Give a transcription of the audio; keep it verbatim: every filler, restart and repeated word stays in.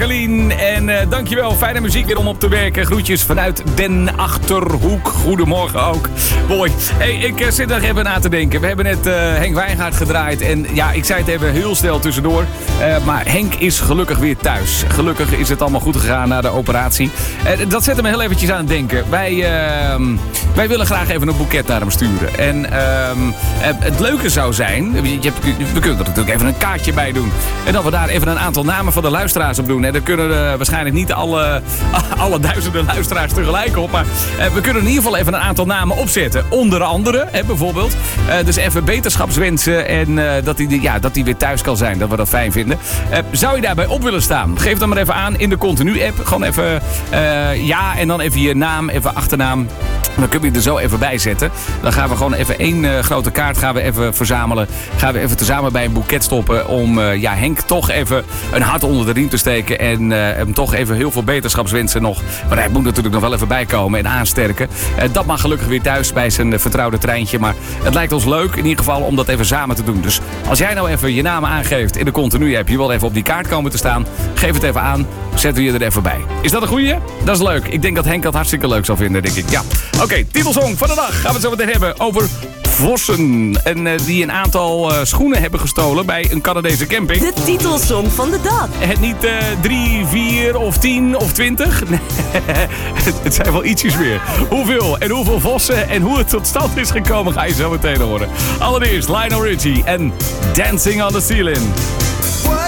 Jacqueline. En uh, dankjewel, fijne muziek weer om op te werken. Groetjes vanuit Den Achterhoek. Goedemorgen ook. Mooi. Hey, ik uh, zit nog even na te denken. We hebben net uh, Henk Wijngaard gedraaid. En ja, ik zei het even heel snel tussendoor. Uh, maar Henk is gelukkig weer thuis. Gelukkig is het allemaal goed gegaan na de operatie. Uh, dat zette me heel eventjes aan het denken. Wij, uh, wij willen graag even een boeket naar hem sturen. En uh, uh, het leuke zou zijn... Je hebt, we kunnen er natuurlijk even een kaartje bij doen. En dat we daar even een aantal namen van de luisteraars op doen. En dan kunnen uh, waarschijnlijk niet alle, alle duizenden luisteraars tegelijk op. Maar uh, we kunnen in ieder geval even een aantal namen opzetten. Onder andere, hè, bijvoorbeeld. Uh, dus even beterschapswensen. En uh, dat hij ja, dat hij weer thuis kan zijn. Dat we dat fijn vinden. Uh, zou je daarbij op willen staan? Geef dan maar even aan in de Continu-app. Gewoon even uh, ja en dan even je naam, even achternaam. Dan kun je er zo even bij zetten. Dan gaan we gewoon even één uh, grote kaart gaan we even verzamelen. Gaan we even tezamen bij een boeket stoppen. Om uh, ja, Henk toch even een hart onder de riem te steken. En uh, hem toch even heel veel beterschapswensen nog. Maar hij moet natuurlijk nog wel even bijkomen en aansterken. Uh, dat mag gelukkig weer thuis bij zijn uh, vertrouwde treintje. Maar het lijkt ons leuk in ieder geval om dat even samen te doen. Dus als jij nou even je naam aangeeft in de Continu-app. Je wil even op die kaart komen te staan. Geef het even aan. Zetten we je er even bij. Is dat een goeie? Dat is leuk. Ik denk dat Henk dat hartstikke leuk zal vinden, denk ik. Ja. Oké, okay, titelsong van de dag. Gaan we het zo meteen hebben over vossen. En uh, die een aantal uh, schoenen hebben gestolen bij een Canadese camping. De titelsong van de dag. Het niet uh, drie, vier of tien of twintig. Nee, het zijn wel ietsjes meer. Hoeveel en hoeveel vossen en hoe het tot stand is gekomen ga je zo meteen horen. Allereerst Lionel Richie en Dancing on the Ceiling.